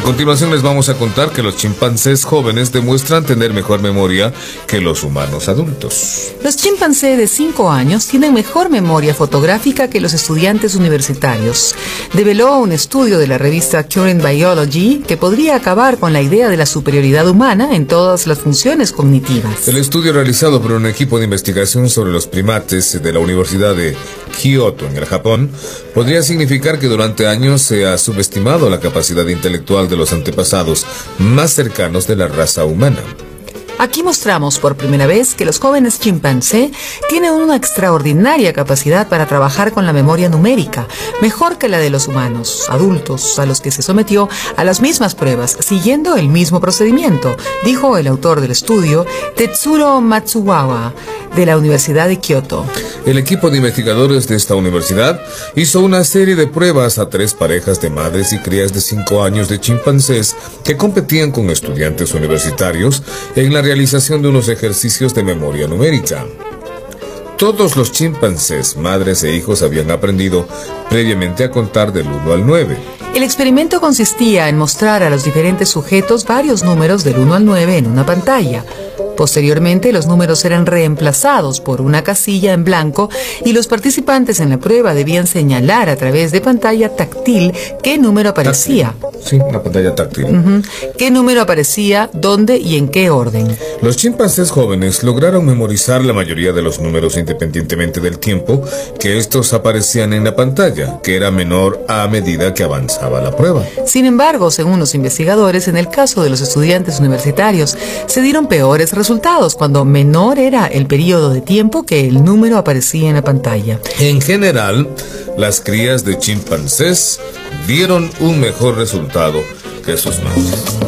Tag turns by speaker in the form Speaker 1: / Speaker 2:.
Speaker 1: continuación les vamos a contar que los chimpancés jóvenes demuestran tener mejor memoria que los humanos adultos.
Speaker 2: Los chimpancés de 5 años tienen mejor memoria fotográfica que los estudiantes universitarios. Develó un estudio de la revista Current Biology que podría acabar con la idea de la superioridad humana en todas las funciones cognitivas.
Speaker 1: El estudio realizado por un equipo de investigación sobre los primates de la Universidad de Kyoto, en el Japón, podría significar que durante años se ha subestimado la capacidad intelectual de los antepasados más cercanos de la raza humana.
Speaker 2: Aquí mostramos por primera vez que los jóvenes chimpancé tienen una extraordinaria capacidad para trabajar con la memoria numérica, mejor que la de los humanos adultos, a los que se sometió a las mismas pruebas, siguiendo el mismo procedimiento, dijo el autor del estudio, Tetsuro Matsugawa, de la Universidad de Kyoto.
Speaker 1: El equipo de investigadores de esta universidad hizo una serie de pruebas a 3 parejas de madres y crías de 5 años de chimpancés que competían con estudiantes universitarios en la realización de unos ejercicios de memoria numérica. Todos los chimpancés, madres e hijos, habían aprendido previamente a contar del 1 al 9.
Speaker 2: El experimento consistía en mostrar a los diferentes sujetos varios números del 1 al 9 en una pantalla. Posteriormente, los números eran reemplazados por una casilla en blanco y los participantes en la prueba debían señalar a través de pantalla táctil qué número aparecía.
Speaker 1: Sí, una pantalla táctil.
Speaker 2: ¿Qué número aparecía, dónde y en qué orden?
Speaker 1: Los chimpancés jóvenes lograron memorizar la mayoría de los números independientemente del tiempo que estos aparecían en la pantalla, que era menor a medida que avanzaba la prueba.
Speaker 2: Sin embargo, según los investigadores, en el caso de los estudiantes universitarios, se dieron peores resultados cuando menor era el periodo de tiempo que el número aparecía en la pantalla.
Speaker 1: En general, las crías de chimpancés dieron un mejor resultado que sus madres.